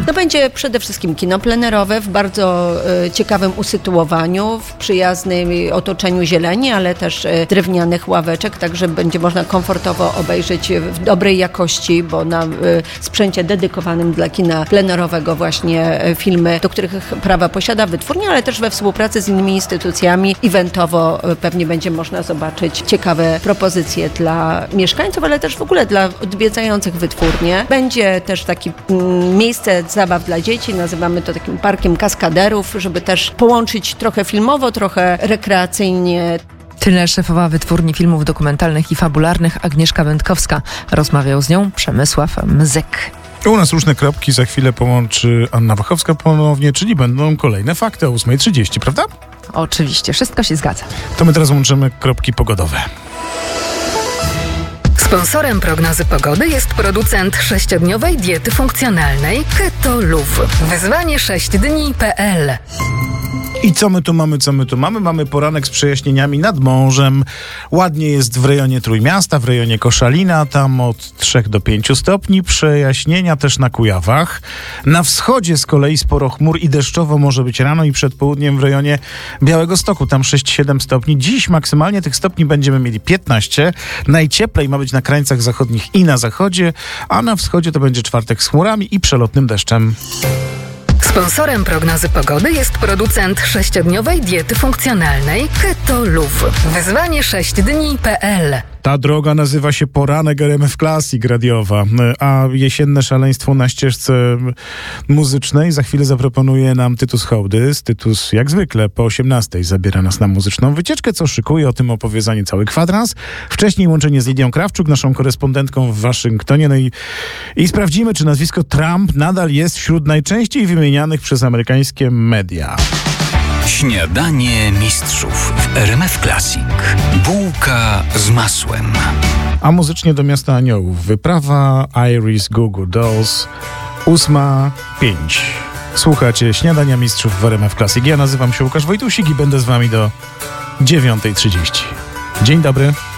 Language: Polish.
To będzie przede wszystkim kino plenerowe w bardzo ciekawym usytuowaniu, w przyjaznym otoczeniu zieleni, ale też drewnianych ławeczek, także będzie można komfortowo obejrzeć w dobrej jakości, bo na sprzęcie dedykowanym dla kina plenerowego właśnie filmy, do których prawa posiada wytwórnia, ale też we współpracy z innymi instytucjami. Eventowo pewnie będzie można zobaczyć ciekawe propozycje dla mieszkańców, ale też w ogóle dla odwiedzających wytwórnię. Będzie też takie miejsce zabaw dla dzieci, nazywamy to takim parkiem kaskaderów, żeby też połączyć trochę filmowo, trochę rekreacyjnie. Tyle szefowa wytwórni filmów dokumentalnych i fabularnych Agnieszka Będkowska. Rozmawiał z nią Przemysław Mzyk. U nas różne kropki za chwilę połączy Anna Wachowska ponownie, czyli będą kolejne fakty o 8:30, prawda? Oczywiście, wszystko się zgadza. To my teraz łączymy kropki pogodowe. Sponsorem prognozy pogody jest producent 6-dniowej diety funkcjonalnej Keto Luv. Wyzwanie 6dni.pl. I co my tu mamy? Mamy poranek z przejaśnieniami nad morzem. Ładnie jest w rejonie Trójmiasta, w rejonie Koszalina, tam od 3 do 5 stopni. Przejaśnienia też na Kujawach. Na wschodzie z kolei sporo chmur i deszczowo może być rano i przed południem w rejonie Białegostoku, tam 6-7 stopni. Dziś maksymalnie tych stopni będziemy mieli 15. Najcieplej ma być na krańcach zachodnich i na zachodzie, a na wschodzie to będzie czwartek z chmurami i przelotnym deszczem. Sponsorem prognozy pogody jest producent 6-dniowej diety funkcjonalnej Keto Luv. Wyzwanie 6dni.pl. Ta droga nazywa się Poranek RMF Classic radiowa, a jesienne szaleństwo na ścieżce muzycznej za chwilę zaproponuje nam Tytus Hołdys. Tytus jak zwykle po 18:00 zabiera nas na muzyczną wycieczkę, co szykuje, o tym opowie za niecały kwadrans. Wcześniej łączenie z Lidią Krawczuk, naszą korespondentką w Waszyngtonie. No i sprawdzimy, czy nazwisko Trump nadal jest wśród najczęściej wymienianych przez amerykańskie media. Śniadanie mistrzów w RMF Classic. Bułka z masłem. A muzycznie do Miasta Aniołów. Wyprawa Iris Goo Goo Dolls. 8:05. Słuchacie Śniadania mistrzów w RMF Classic. Ja nazywam się Łukasz Wojtusik i będę z wami do 9:30. Dzień dobry.